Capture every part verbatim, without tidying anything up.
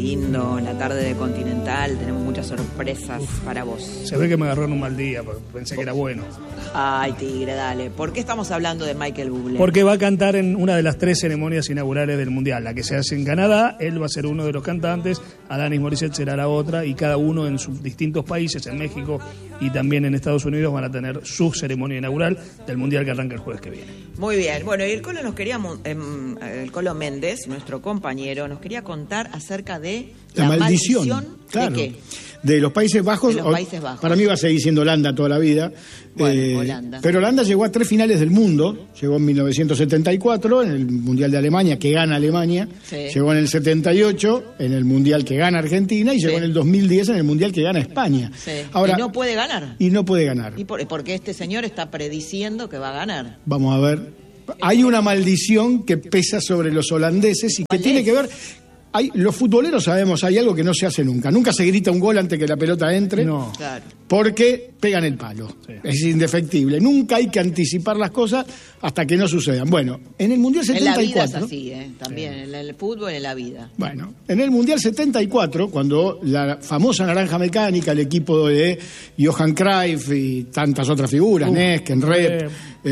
lindo, la tarde de Continental, tenemos muchas sorpresas para vos. Se ve que me agarró en un mal día, porque pensé que era bueno. Ay, Tigre, dale. ¿Por qué estamos hablando de Michael Bublé? Porque va a cantar en una de las tres ceremonias inaugurales del Mundial, la que se hace en Canadá, él va a ser uno de los cantantes, Alanis Morissette será la otra, y cada uno en sus distintos países, en México y también en Estados Unidos, van a tener su ceremonia inaugural del Mundial que arranca el jueves que viene. Muy bien. Bueno, y el Colo nos quería, eh, el Colo Méndez, nuestro compañero, nos quería contar acerca de la, la maldición, maldición claro, ¿de qué? De los Países Bajos. De los Países Bajos. Para mí va a seguir siendo Holanda toda la vida. Bueno, eh, Holanda. Pero Holanda llegó a tres finales del mundo. Llegó en mil novecientos setenta y cuatro en el Mundial de Alemania, que gana Alemania. Sí. Llegó en el setenta y ocho en el Mundial que gana Argentina. Y sí. llegó en el dos mil diez en el Mundial que gana España. Sí. Ahora, y no puede ganar. Y no puede ganar. ¿Y por, porque este señor está prediciendo que va a ganar? Vamos a ver. Hay una maldición que pesa sobre los holandeses y que tiene es? que ver... Hay, los futboleros sabemos, hay algo que no se hace nunca. Nunca se grita un gol antes que la pelota entre. No. Claro. Porque pegan el palo. Sí. Es indefectible. Nunca hay que anticipar las cosas hasta que no sucedan. Bueno, en el Mundial setenta y cuatro... En la vida es así, ¿eh? También, sí. En el fútbol, en la vida. Bueno, en el Mundial setenta y cuatro, cuando la famosa naranja mecánica, el equipo de Johan Cruyff y tantas otras figuras, uh, Nesken, Rep,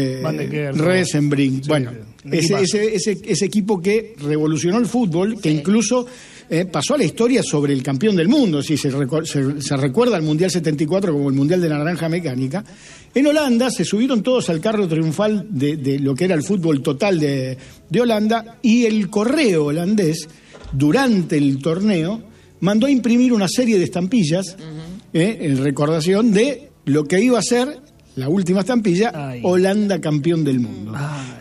eh, Resenbrink, sí, bueno... Ese, ese, ese, ese equipo que revolucionó el fútbol, sí. que incluso eh, pasó a la historia sobre el campeón del mundo, si se, recu- se, se recuerda al Mundial setenta y cuatro como el Mundial de la Naranja Mecánica. En Holanda se subieron todos al carro triunfal de, de lo que era el fútbol total de, de Holanda, y el correo holandés, durante el torneo, mandó a imprimir una serie de estampillas, uh-huh. eh, en recordación de lo que iba a ser la última estampilla, Ay. Holanda campeón del mundo.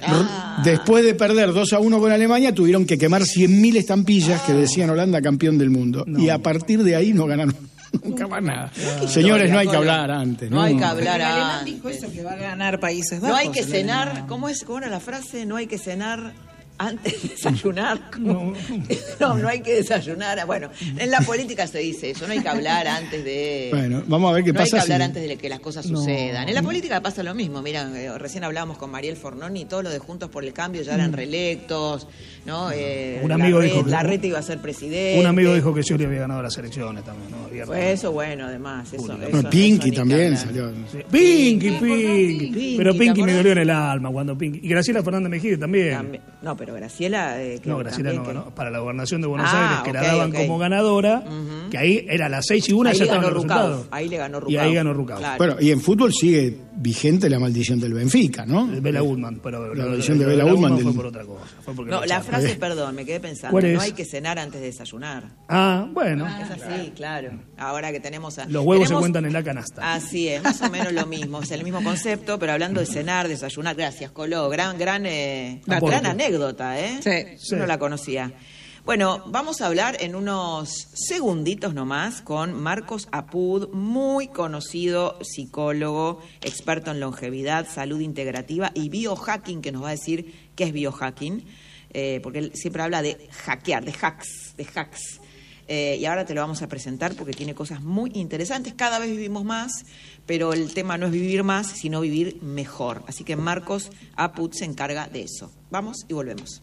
Ah. Después de perder dos a uno con Alemania, tuvieron que quemar cien mil estampillas ah. que decían Holanda campeón del mundo. No. Y a partir de ahí no ganaron nunca más nada. Ah. Señores, no hay que hablar antes. No, no hay que hablar antes. Alemán dijo eso, que va a ganar Países Bajos. No hay que cenar, ¿cómo es? ¿Cómo era la frase? No hay que cenar antes de desayunar. No. no, no hay que desayunar. Bueno, en la política se dice eso, no hay que hablar antes de... Bueno, vamos a ver qué no pasa. No hay que hablar si... antes de que las cosas no. sucedan. En la política pasa lo mismo. Mira, eh, recién hablábamos con Mariel Fornoni y todos los de Juntos por el Cambio ya eran reelectos, ¿no? Eh, un amigo la dijo red, que... La Reta iba a ser presidente. Un amigo dijo que Scioli había ganado las elecciones también, ¿no? Había pues eso, bueno, además. Eso, eso, bueno, Pinky eso también salió. Sí. Pinky, Pinky, Pinky. Pero Pinky me dolió en el alma cuando Pinky... Y Graciela Fernández Mejide también. también. No, pero Graciela... Eh, no, Graciela no ganó. Para la gobernación de Buenos ah, Aires, que okay, la daban okay. como ganadora, uh-huh. que ahí era las seis y una, ahí ya estaban los resultados. Ahí le ganó Rucao. Y ahí ganó Rucao. Claro. Bueno, y en fútbol sigue vigente la maldición del Benfica, ¿no? El Bela Goodman, pero la maldición de Bela Goodman fue por otra cosa. Fue porque no, la frase, perdón, me quedé pensando, no hay que cenar antes de desayunar. Ah, bueno. Ah, es así, claro. Ahora que tenemos... A, los huevos tenemos, se cuentan en la canasta. Así es, más o menos lo mismo, es el mismo concepto, pero hablando de cenar, desayunar, gracias, Coló, gran, gran, eh, gran anécdota, ¿eh? Sí. Yo no la conocía. Bueno, vamos a hablar en unos segunditos nomás con Marcos Apud, muy conocido psicólogo, experto en longevidad, salud integrativa y biohacking, que nos va a decir qué es biohacking, eh, porque él siempre habla de hackear, de hacks, de hacks. Eh, y ahora te lo vamos a presentar porque tiene cosas muy interesantes. Cada vez vivimos más, pero el tema no es vivir más, sino vivir mejor. Así que Marcos Apud se encarga de eso. Vamos y volvemos.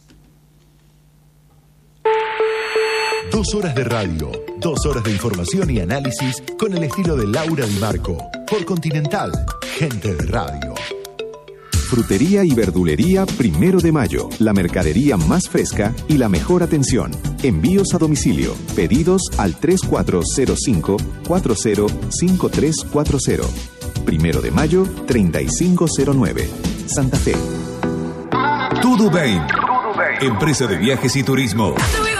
Dos horas de radio, dos horas de información y análisis con el estilo de Laura Di Marco. Por Continental, gente de radio. Frutería y verdulería Primero de Mayo. La mercadería más fresca y la mejor atención. Envíos a domicilio. Pedidos al tres cuatro cero cinco, cuatro cero cinco tres cuatro cero. Primero de Mayo, treinta y cinco cero nueve. Santa Fe. Tudubain, empresa de viajes y turismo.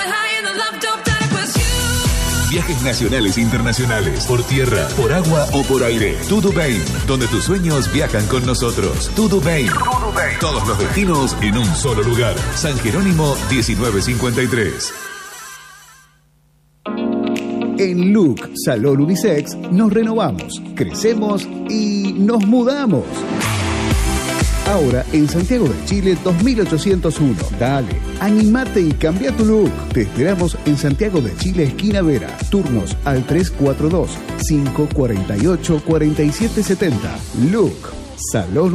Viajes nacionales e internacionales, por tierra, por agua o por aire. Tudubain, donde tus sueños viajan con nosotros. Tudubain. Todos los destinos en un solo lugar. San Jerónimo diecinueve cincuenta y tres. En Look Salón Unisex nos renovamos, crecemos y nos mudamos. Ahora en Santiago de Chile dos mil ochocientos uno. Dale, animate y cambia tu look. Te esperamos en Santiago de Chile, esquina Vera. Turnos al tres cuatro dos, cinco cuatro ocho, cuatro siete siete cero. Look Salón